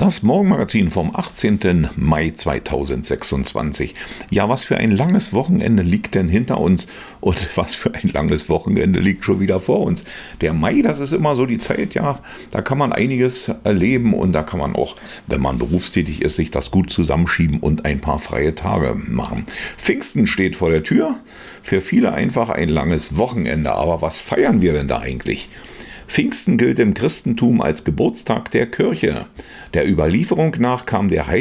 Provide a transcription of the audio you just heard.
Das Morgenmagazin vom 18. Mai 2026. Ja, was für ein langes Wochenende liegt denn hinter uns und was für ein langes Wochenende liegt schon wieder vor uns. Der Mai, das ist immer so die Zeit, ja, da kann man einiges erleben und da kann man auch, wenn man berufstätig ist, sich das gut zusammenschieben und ein paar freie Tage machen. Pfingsten steht vor der Tür, für viele einfach ein langes Wochenende, aber was feiern wir denn da eigentlich? Pfingsten gilt im Christentum als Geburtstag der Kirche. Der Überlieferung nach kam der